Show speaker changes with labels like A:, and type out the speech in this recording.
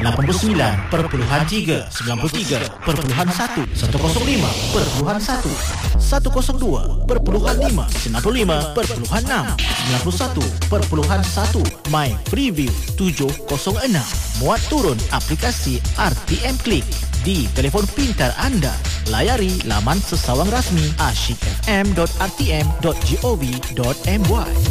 A: 89.3, 93.1, 105.1, 102.5, 95.6, 91.1. My Freeview 706. Muat turun aplikasi RTM Klik di telefon pintar anda. Layari laman sesawang rasmi asyikfm.rtm.gov.my.